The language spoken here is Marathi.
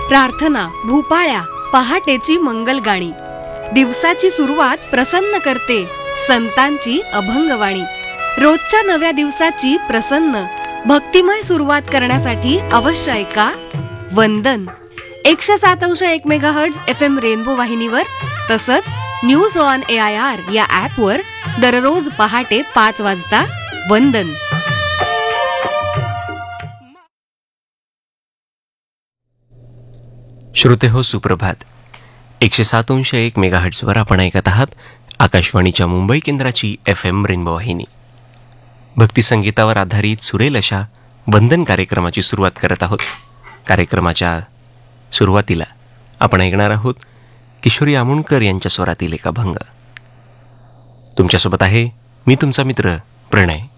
प्रार्थना, भूपाळ्या, पहाटेची मंगलगाणी. दिवसाची सुरुवात प्रसन्न करते संतांची अभंगवाणी. रोजच्या नव्या दिवसाची प्रसन्न भक्तिमय सुरुवात करण्यासाठी अवश्य ऐका वंदन 107.1 मेगाहर्ट्झ FM रेनबो वाहिनीवर, तसंच न्यूज ऑन AIR या ॲपवर दररोज पहाटे 5 वाजता वंदन. श्रोते हो, सुप्रभात. 107.1 मेगाहर्ट्झवर आपण ऐकत आहात आकाशवाणीच्या मुंबई केंद्राची FM रेनबो वाहिनी. भक्तिसंगीतावर आधारित सुरेल अशा वंदन कार्यक्रमाची सुरुवात करत आहोत. कार्यक्रमाच्या सुरुवातीला आपण ऐकणार आहोत किशोरी आमोणकर यांच्या स्वरातील एक अभंग. तुमच्यासोबत आहे मी तुमचा मित्र प्रणय.